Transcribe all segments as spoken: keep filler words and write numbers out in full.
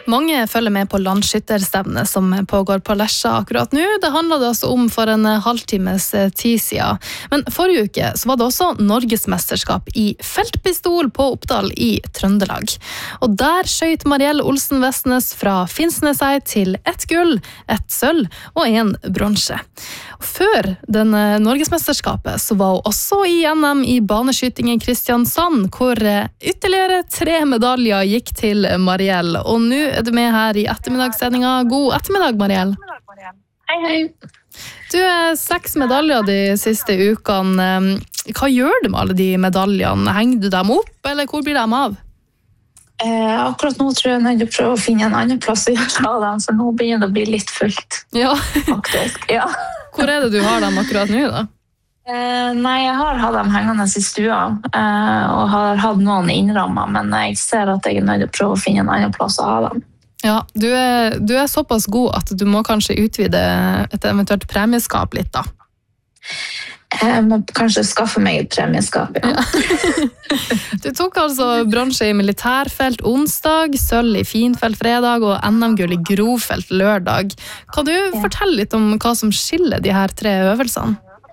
Mange følger med på landskytterstevnet som pågår på Lesja akkurat nå. Det handler det altså om for en halvtimes tid siden. Men forrige uke så var det også Norgesmesterskap i feltpistol på Oppdal i Trøndelag. Og der skjøt Marielle Olsen Vestnes fra Finnsnes seg til ett gull, ett sølv og en bronse. Før denne Norgesmesterskapet så var hun også i N M i baneskyting i Kristiansand, hvor ytterligere tre medaljer gikk til Marielle. Og nå er du med her i ettermiddagssendinga. God ettermiddag, Marielle. Hei, hei. Du er seks medaljer de siste ukene. Hva gjør du med alle de medaljene? Henger du dem opp, eller hvor blir de av? Eh, akkurat nå tror jeg jeg nødt prøve å finne en annen plass å gjøre dem, for nå begynner det å bli litt fullt. Ja. Faktisk, ja. Hvor er det du har dem akkurat nå, da? Eh, nei, jeg har hatt dem hengende i stua, eh, og har hatt noen innrammet, men jeg ser at jeg er nødt til å prøve å finne en annen plass å ha dem. Ja, du er, du er såpass god at du må kanskje utvide et eventuelt premieskap litt, da. Jeg må kanskje skaffe meg et premieskap, ja. Ja. Du tok altså bronse i militærfelt onsdag, sølv i finfelt fredag og N M-gull i grovfelt lørdag. Kan du ja. fortelle litt om hva som skiller de her tre øvelsene?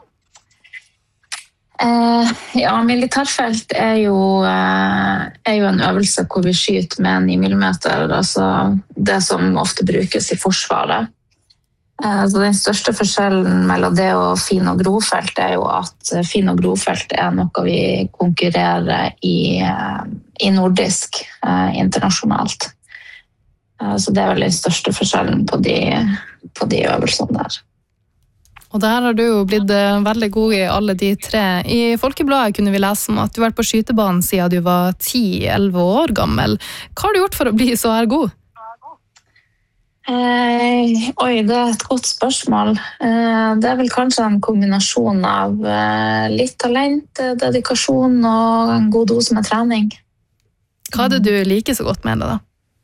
Eh, ja, militærfelt er jo, eh, er jo en øvelse hvor vi skyter med ni millimeter, altså det som ofte brukes i forsvaret. Eh, så den største forskjellen mellom det og fin- og grovfelt er jo at fin- og grovfelt er noe vi konkurrerer i, eh, i nordisk eh, internasjonalt. Eh, så det er vel den største forskjellen på de, på de øvelsene der. Og der har du jo blitt veldig god i alle de tre. I Folkebladet kunne vi lese om at du har vært på skytebanen siden du var ti elleve år gammel. Hva har du gjort for å bli så her god? Eh, oi, det er et godt spørsmål. Eh, det er vel kanskje en kombinasjon av eh, litt talent, dedikasjon og en god dose med trening. Hva er det du liker så godt med det da?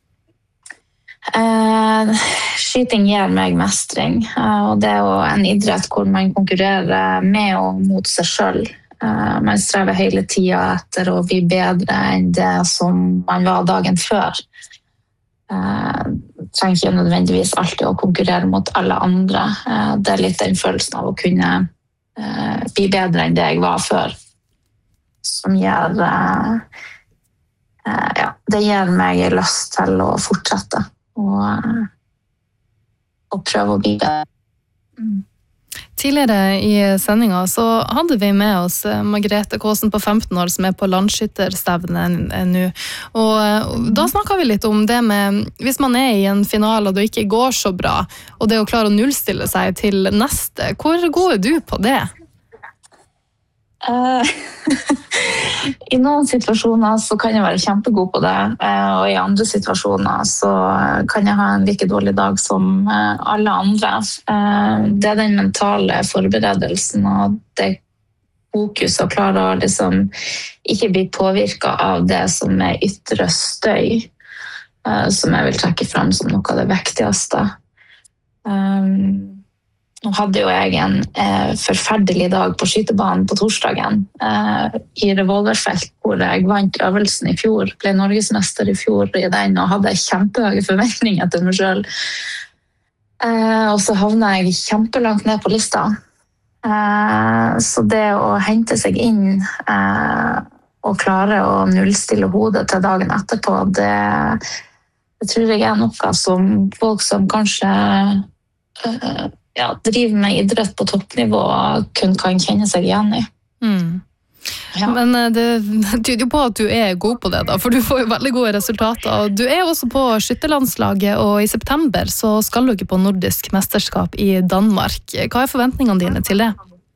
Eh, skyting gir meg mestring, eh, og det er jo en idrett hvor man konkurrerer med og mot seg selv. Eh, man strever hele tiden etter å bli bedre enn det som man var dagen før. Eh, trenger ikke nødvendigvis alltid å konkurrere mot alle andre. Eh, det er litt den følelsen av å kunne eh, bli bedre enn det jeg var før, som gjør eh, eh, ja, det gir meg lyst til å fortsette. Og, og prøve å bli bedre. Mm. Tidligere i sendinga så hadde vi med oss Margrethe Kaasen på femten år som er på landskytterstevnet nå. Og da snakket vi litt om det med hvis man er i en finale og det ikke går så bra, og det å klare å nullstille seg til neste. Hvor god er du på det? Uh, I noen situasjoner så kan jeg være kjempegod på det, uh, og i andre situasjoner så kan jeg ha en like dårlig dag som uh, alle andre. Uh, det er den mentale forberedelsen og det fokus å klare å liksom ikke bli påvirket av det som er ytre støy, uh, som jeg vil trekke frem som noe av det viktigste. Um, Nå hadde jo jeg en eh, forferdelig dag på skytebanen på torsdagen eh, i revolverfelt, hvor jeg vant øvelsen i fjor, ble norgesmester i fjor i den, og hadde kjempehøye forventninger til meg selv. Eh, og så havnet jeg kjempelangt ned på lista. Eh, så det å hente seg inn eh, og klare å nullstille hodet til dagen etterpå, det, det tror jeg er noe som folk som kanskje eh, ja, driver med idrett på toppnivå kun kan kjenne seg igjen i. Mm. Ja. Men det tyder jo på at du er god på det da, for du får jo veldig gode resultater. Du er også på skytterlandslaget, og i september så skal du ikke på nordisk mesterskap i Danmark. Hva er forventningene dine til det?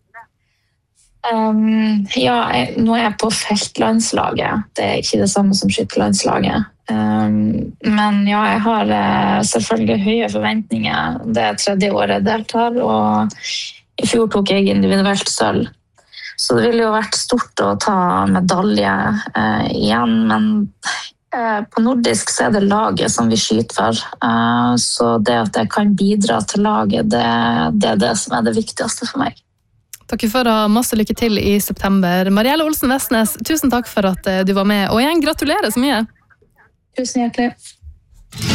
Um, ja, jeg, nå er jeg på feltlandslaget. Det er ikke det samme som skytterlandslaget. Um, men ja, jeg har uh, selvfølgelig høye forventninger. Det er tredje året jeg deltar, og i fjor tok jeg individuelt sølv. Så det ville jo vært stort å ta medalje uh, igjen, men uh, på nordisk så er det laget som vi skyter for. Uh, så det at jeg kan bidra til laget, det, det er det som er det viktigste for meg. Takk for å ha masse lykke til i september. Marielle Olsen Vestnes, tusen takk for at du var med, og igjen gratulerer så mye. Tusen hjertelig.